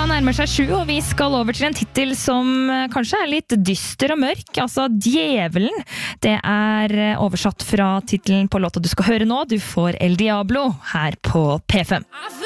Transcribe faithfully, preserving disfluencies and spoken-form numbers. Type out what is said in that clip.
Klokka nærmer seg sju, og vi skal over til en titel som kanskje er litt dyster og mørk, altså Djevelen. Det er oversatt fra titelen på låta du skal høre nå. Du får El Diablo her på P fem.